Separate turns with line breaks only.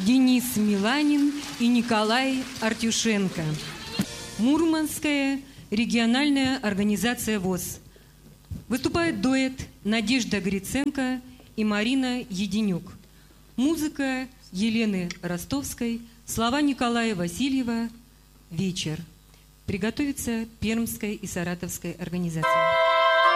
Денис Миланин и Николай Артюшенко. Мурманская региональная организация ВОС. Выступает дуэт Надежда Гриценко и Марина Единюк. Музыка Елены Ростовской, слова Николая Васильева «Вечер». Приготовиться Пермской и Саратовской организации.